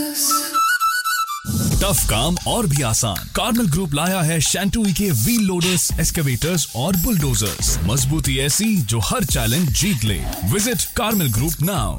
Tough काम और भी आसान। कार्मल ग्रुप लाया है शैंटूई के व्हील लोडर्स, एक्सकेवेटर्स और बुलडोजर्स। मजबूती ऐसी जो हर चैलेंज जीत ले। Visit Carmel group now.